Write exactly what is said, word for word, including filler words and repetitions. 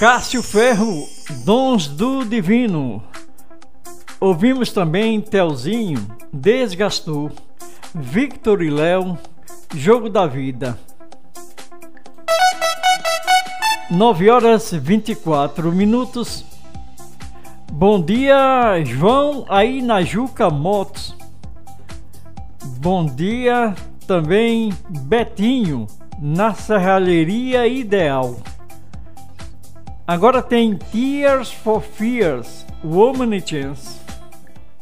Cássio Ferro, Dons do Divino. Ouvimos também Telzinho, Desgastou, Victor e Léo, Jogo da Vida. nove horas e vinte e quatro minutos. Bom dia, João, aí na Juca Motos. Bom dia também, Betinho, na Serralheria Ideal. Agora tem Tears for Fears, Woman Chance.